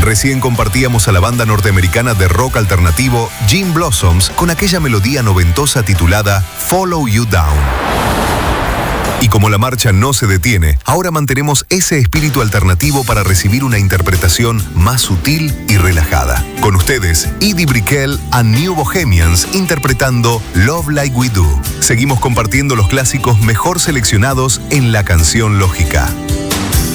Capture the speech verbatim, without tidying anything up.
Recién compartíamos a la banda norteamericana de rock alternativo Gin Blossoms con aquella melodía noventosa titulada Follow You Down. Y como la marcha no se detiene, ahora mantenemos ese espíritu alternativo para recibir una interpretación más sutil y relajada. Con ustedes, Edie Brickell and New Bohemians interpretando Love Like We Do. Seguimos compartiendo los clásicos mejor seleccionados en La Canción Lógica.